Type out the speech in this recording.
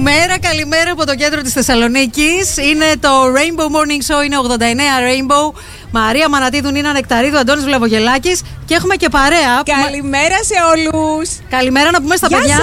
Καλημέρα από το κέντρο της Θεσσαλονίκης. Είναι το Rainbow Morning Show, είναι 89 Rainbow. Μαρία Μανατίδου, Νίνα Νεκταρίδου, Αντώνης Βλαβογελάκης. Και έχουμε και παρέα. Καλημέρα σε όλους. Καλημέρα να πούμε στα παιδιά.